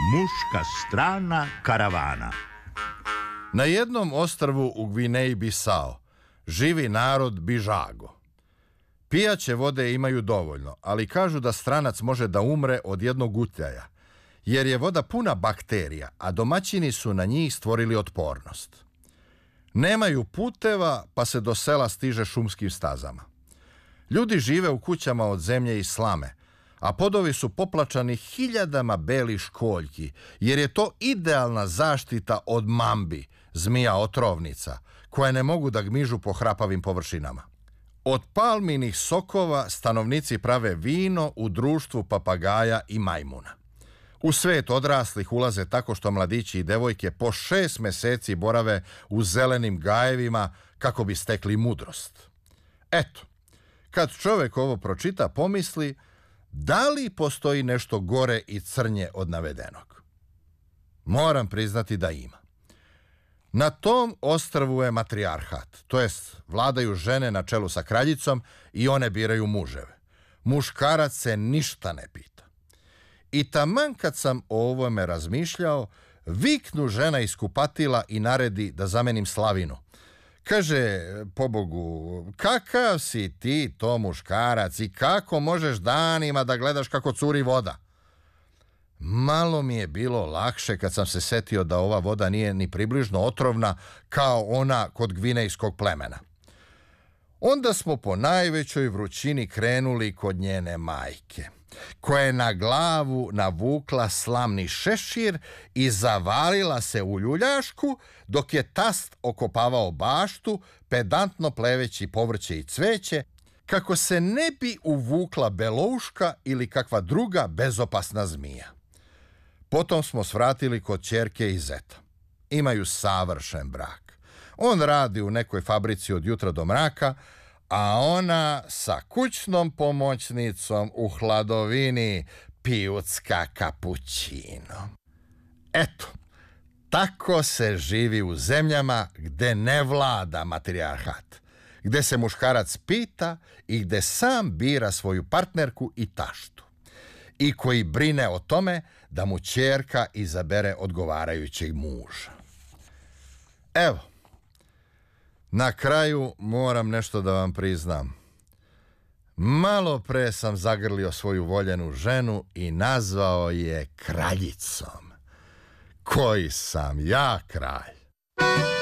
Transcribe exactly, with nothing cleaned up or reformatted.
Muška strana karavana. Na jednom ostrvu u Gvineji Bisao živi narod Bižago. Pijaće vode imaju dovoljno, ali kažu da stranac može da umre od jednog utljaja, jer je voda puna bakterija, a domaćini su na njih stvorili otpornost. Nemaju puteva, pa se do sela stiže šumskim stazama. Ljudi žive u kućama od zemlje i slame, a podovi su poplačani hiljadama belih školjki, jer je to idealna zaštita od mambi, zmija otrovnica, koje ne mogu da gmižu po hrapavim površinama. Od palminih sokova stanovnici prave vino u društvu papagaja i majmuna. U svet odraslih ulaze tako što mladići i devojke po šest meseci borave u zelenim gajevima kako bi stekli mudrost. Eto, kad čovjek ovo pročita, pomisli da li postoji nešto gore i crnje od navedenog. Moram priznati da ima. Na tom ostrvu je matrijarhat, to jest vladaju žene na čelu sa kraljicom i one biraju muževe. Muškarac se ništa ne pita. I taman kad sam o ovome razmišljao, viknu žena iz kupatila i naredi da zamenim slavinu. Kaže, pobogu, kakav si ti to muškarac i kako možeš danima da gledaš kako curi voda? Malo mi je bilo lakše kad sam se setio da ova voda nije ni približno otrovna kao ona kod gvinejskog plemena. Onda smo po najvećoj vrućini krenuli kod njene majke, koja je na glavu navukla slamni šešir i zavalila se u ljuljašku, dok je tast okopavao baštu, pedantno pleveći povrće i cveće, kako se ne bi uvukla belouška ili kakva druga bezopasna zmija. Potom smo svratili kod ćerke i zeta. Imaju savršen brak. On radi u nekoj fabrici od jutra do mraka, a ona sa kućnom pomoćnicom u hladovini pijucka kapućino. Eto, tako se živi u zemljama gde ne vlada matrijarhat, gde se muškarac pita i gde sam bira svoju partnerku i taštu, i koji brine o tome da mu ćerka izabere odgovarajućeg muža. Evo, na kraju moram nešto da vam priznam. Malo pre sam zagrlio svoju voljenu ženu i nazvao je kraljicom. Koji sam ja kralj!